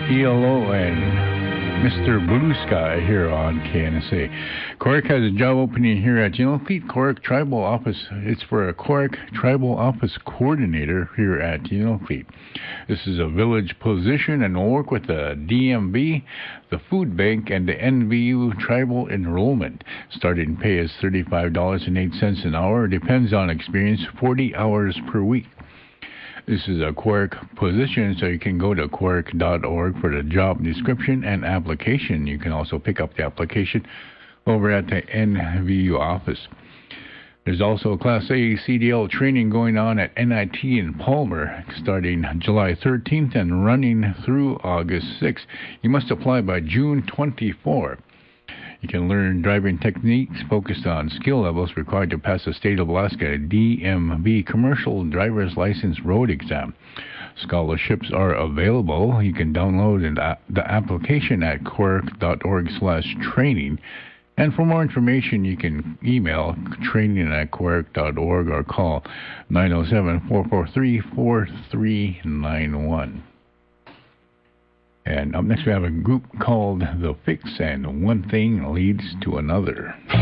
ELO and Mr. Blue Sky here on KNSA. Cork has a job opening here at Unifleet Cork Tribal Office. It's for a Cork Tribal Office Coordinator here at Unifleet. This is a village position and will work with the DMV, the Food Bank, and the NVU Tribal Enrollment. Starting pay is $35.08 an hour. Depends on experience, 40 hours per week. This is a Cork position, so you can go to cork.org for the job description and application. You can also pick up the application over at the NVU office. There's also Class A CDL training going on at NIT in Palmer starting July 13th and running through August 6th. You must apply by June 24. You can learn driving techniques focused on skill levels required to pass the State of Alaska DMV Commercial Driver's License Road Exam. Scholarships are available. You can download the application at cork.org/training. And for more information, you can email training@cork.org or call 907-443-4391. And up next we have a group called The Fix, and one thing leads to another.